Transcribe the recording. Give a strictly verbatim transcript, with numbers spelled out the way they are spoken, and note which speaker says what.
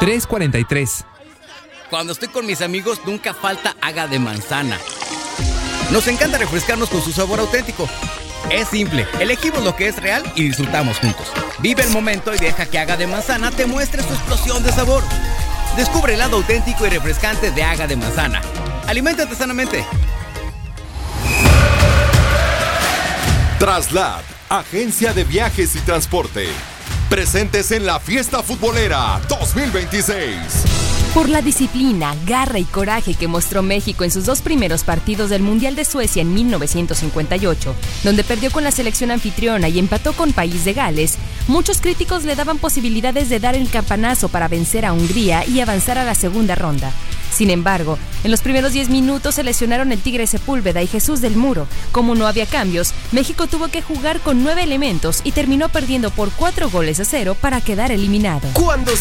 Speaker 1: tres cuarenta y tres.
Speaker 2: Cuando estoy con mis amigos nunca falta Haga de manzana. Nos encanta refrescarnos con su sabor auténtico. Es simple, elegimos lo que es real y disfrutamos juntos. Vive el momento y deja que Haga de manzana te muestre su explosión de sabor. Descubre el lado auténtico y refrescante de Haga de manzana. Aliméntate sanamente.
Speaker 3: Traslad, agencia de viajes y transporte. Presentes en la Fiesta Futbolera dos mil veintiséis.
Speaker 4: Por la disciplina, garra y coraje que mostró México en sus dos primeros partidos del Mundial de Suecia en mil novecientos cincuenta y ocho, donde perdió con la selección anfitriona y empató con País de Gales, muchos críticos le daban posibilidades de dar el campanazo para vencer a Hungría y avanzar a la segunda ronda. Sin embargo, en los primeros diez minutos se lesionaron el Tigre Sepúlveda y Jesús del Muro. Como no había cambios, México tuvo que jugar con nueve elementos y terminó perdiendo por cuatro goles a cero para quedar eliminado.
Speaker 5: Cuando